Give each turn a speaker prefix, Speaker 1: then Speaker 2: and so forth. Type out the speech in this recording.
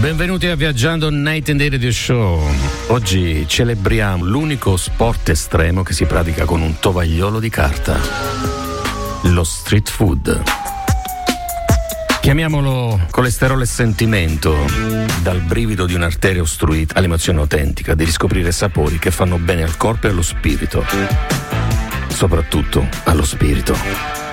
Speaker 1: Benvenuti a Viaggiando Night and Day Radio Show. Oggi celebriamo l'unico sport estremo che si pratica con un tovagliolo di carta: lo street food. Chiamiamolo colesterolo e sentimento, dal brivido di un'arteria ostruita all'emozione autentica di riscoprire sapori che fanno bene al corpo e allo spirito, soprattutto allo spirito.